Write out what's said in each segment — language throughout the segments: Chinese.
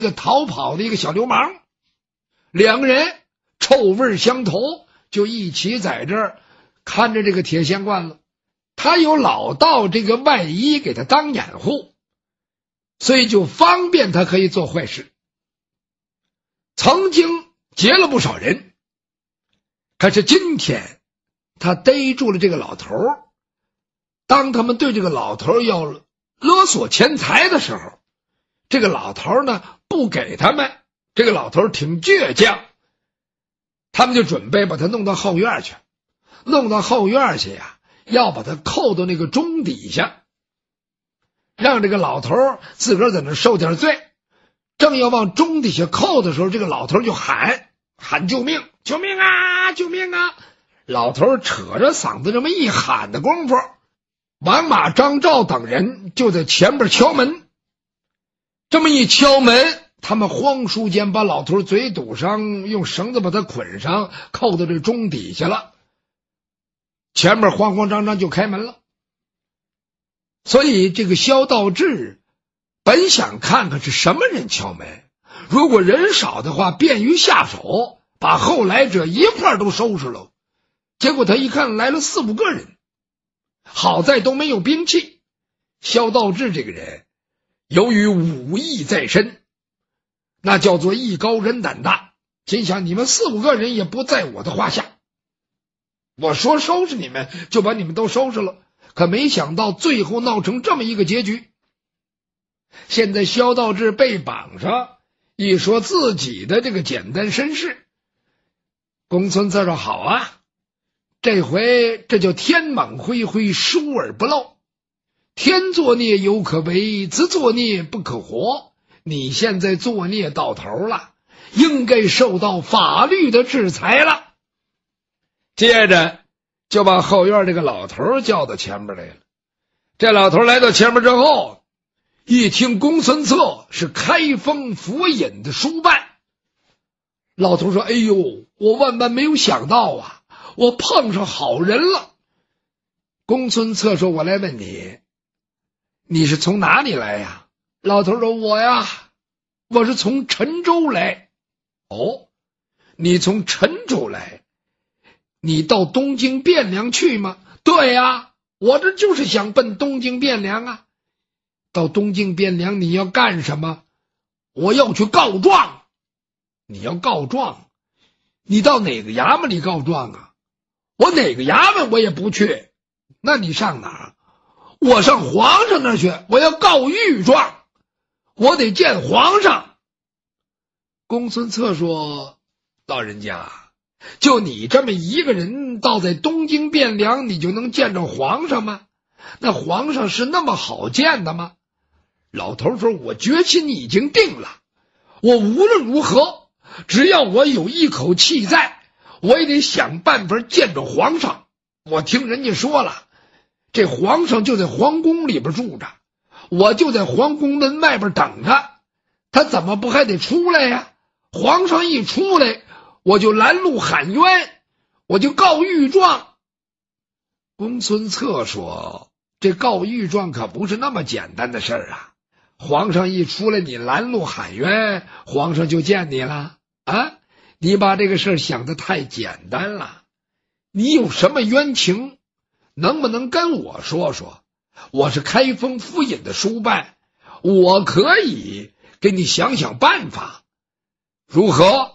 一个逃跑的一个小流氓，两个人臭味相投，就一起在这儿看着这个铁线罐了。他有老道这个外衣给他当掩护，所以就方便他可以做坏事。曾经劫了不少人，可是今天他逮住了这个老头，当他们对这个老头要勒索钱财的时候，这个老头呢不给他们，这个老头挺倔强，他们就准备把他弄到后院去，弄到后院去呀，要把他扣到那个钟底下，让这个老头自个儿在那受点罪。正要往钟底下扣的时候，这个老头就喊救命，救命啊，救命啊！老头扯着嗓子这么一喊的功夫，王马张赵等人就在前边敲门。这么一敲门，他们慌疏间把老头嘴堵上，用绳子把他捆上，扣到这钟底下了。前面慌慌张张就开门了。所以这个萧道智本想看看是什么人敲门，如果人少的话便于下手，把后来者一块都收拾了。结果他一看来了4、5个人，好在都没有兵器。萧道智这个人由于武艺在身，那叫做艺高人胆大，心想你们4、5个人也不在我的话下，我说收拾你们就把你们都收拾了。可没想到最后闹成这么一个结局。现在萧道智被绑上，一说自己的这个简单身世，公孙策说好啊，这回这叫天网恢恢，疏而不漏。天作孽犹可为，自作孽不可活。你现在作孽到头了，应该受到法律的制裁了。接着就把后院这个老头叫到前面来了。这老头来到前面之后，一听公孙策是开封府尹的书办，老头说：“哎呦，我万万没有想到啊，我碰上好人了。”公孙策说：“我来问你，你是从哪里来呀？”老头说：“我是从陈州来。”哦，你从陈州来，你到东京汴梁去吗？对呀，我这就是想奔东京汴梁啊。到东京汴梁你要干什么？我要去告状。你要告状？你到哪个衙门里告状啊？我哪个衙门我也不去。那你上哪儿？我上皇上那儿去，我要告御状，我得见皇上。公孙策说：“老人家，就你这么一个人到在东京汴梁，你就能见着皇上吗？那皇上是那么好见的吗？”老头说：“我决心已经定了，我无论如何，只要我有一口气在，我也得想办法见着皇上。我听人家说了，这皇上就在皇宫里边住着，我就在皇宫门外边等着，他怎么不还得出来呀？皇上一出来，我就拦路喊冤，我就告御状。”公孙策说：“这告御状可不是那么简单的事儿啊！皇上一出来，你拦路喊冤，皇上就见你了啊！你把这个事儿想得太简单了。你有什么冤情，能不能跟我说说？我是开封府尹的书办，我可以给你想想办法，如何？”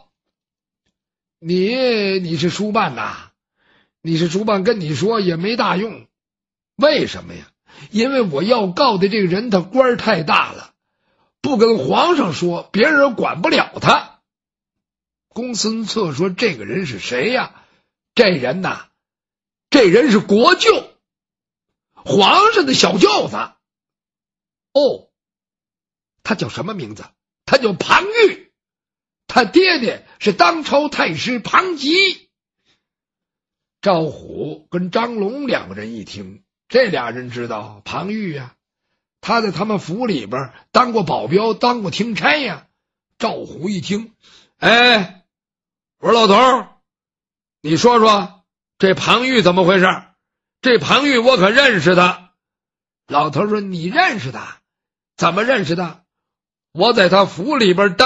你是书办呐？你是书办，跟你说也没大用。为什么呀？因为我要告的这个人他官儿太大了，不跟皇上说，别人管不了他。公孙策说：“这个人是谁呀？”这人呐，这人是国舅，皇上的小舅子。哦，他叫什么名字？他叫庞玉，他爹爹是当朝太师庞吉。赵虎跟张龙两个人一听，这俩人知道庞玉呀，他在他们府里边当过保镖，当过听差呀。赵虎一听，哎，我说老头，你说说这庞玉怎么回事？这庞玉我可认识他。老头说：“你认识他？怎么认识他？ 我在他府里边